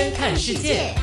天看世界。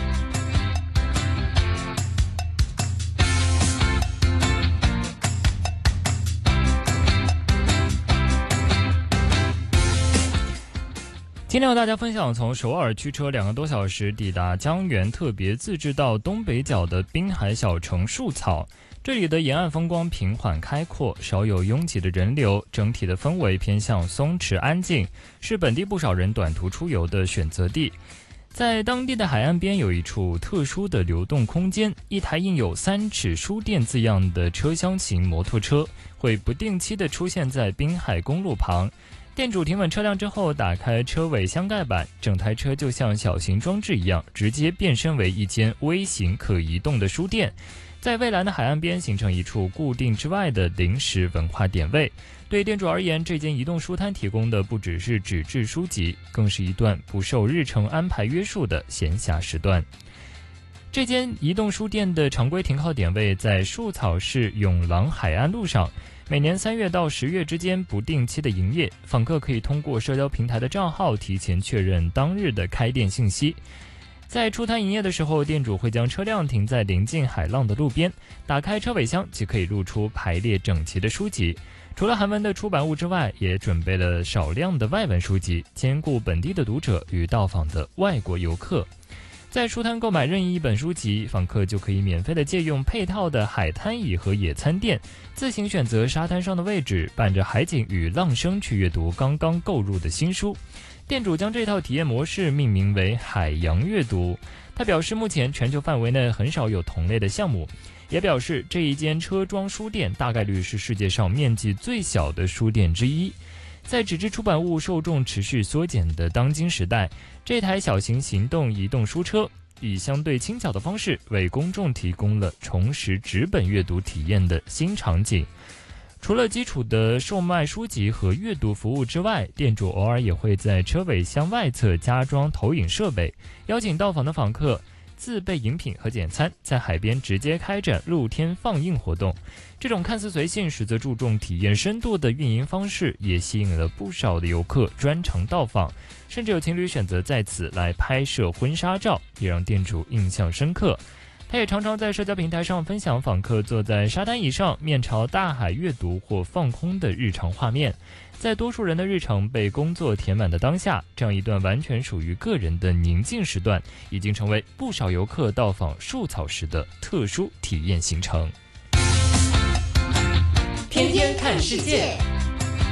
今天和大家分享从首尔驱车2个多小时抵达江原特别自治道东北角的滨海小城树草。这里的沿岸风光平缓开阔，少有拥挤的人流，整体的氛围偏向松弛安静，是本地不少人短途出游的选择地。在当地的海岸边有一处特殊的流动空间，一台印有3尺书店字样的车厢型摩托车会不定期地出现在滨海公路旁。店主停稳车辆之后，打开车尾箱盖板，整台车就像小型装置一样，直接变身为一间微型可移动的书店，在蔚蓝的海岸边形成一处固定之外的临时文化点位。对店主而言，这间移动书摊提供的不只是纸质书籍，更是一段不受日程安排约束的闲暇时段。这间移动书店的常规停靠点位在树草市永廊海岸路上，每年3月到10月之间不定期的营业，访客可以通过社交平台的账号提前确认当日的开店信息。在出摊营业的时候，店主会将车辆停在临近海浪的路边，打开车尾箱即可以露出排列整齐的书籍。除了韩文的出版物之外，也准备了少量的外文书籍，兼顾本地的读者与到访的外国游客。在书摊购买任意一本书籍，访客就可以免费的借用配套的海滩椅和野餐垫，自行选择沙滩上的位置，伴着海景与浪声去阅读刚刚购入的新书。店主将这套体验模式命名为海洋阅读。他表示，目前全球范围内很少有同类的项目，也表示这一间车装书店大概率是世界上面积最小的书店之一。在纸质出版物受众持续缩减的当今时代，这台小型行动移动书车以相对轻巧的方式为公众提供了重拾纸本阅读体验的新场景。除了基础的售卖书籍和阅读服务之外，店主偶尔也会在车尾箱外侧加装投影设备，邀请到访的访客自备饮品和简餐，在海边直接开展露天放映活动。这种看似随性实则注重体验深度的运营方式，也吸引了不少的游客专程到访，甚至有情侣选择在此来拍摄婚纱照，也让店主印象深刻。他也常常在社交平台上分享访客坐在沙滩椅上面朝大海阅读或放空的日常画面。在多数人的日程被工作填满的当下，这样一段完全属于个人的宁静时段，已经成为不少游客到访树草时的特殊体验行程。天天看世界。